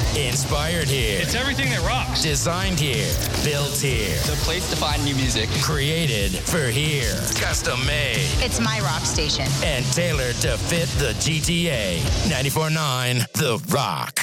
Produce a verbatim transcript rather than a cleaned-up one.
Inspired here. It's everything that rocks. Designed here. Built here. The place to find new music. Created for here. Custom made. It's my rock station. And tailored to fit the G T A. ninety-four point nine The Rock.